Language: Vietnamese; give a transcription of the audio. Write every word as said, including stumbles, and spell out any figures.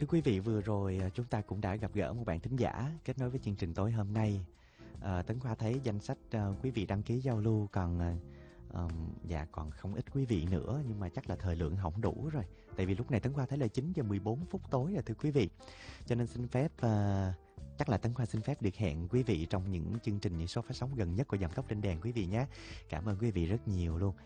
Thưa quý vị, vừa rồi à, chúng ta cũng đã gặp gỡ một bạn thính giả kết nối với chương trình tối hôm nay. À, Tấn Khoa thấy danh sách à, quý vị đăng ký giao lưu còn à, ờm, dạ còn không ít quý vị nữa, nhưng mà chắc là thời lượng không đủ rồi. Tại vì lúc này Tấn Khoa thấy là chín giờ mười bốn phút tối rồi thưa quý vị. Cho nên xin phép à, chắc là Tấn Khoa xin phép được hẹn quý vị trong những chương trình, những số phát sóng gần nhất của Dòng Tóc Trên Đèn quý vị nhé. Cảm ơn quý vị rất nhiều luôn.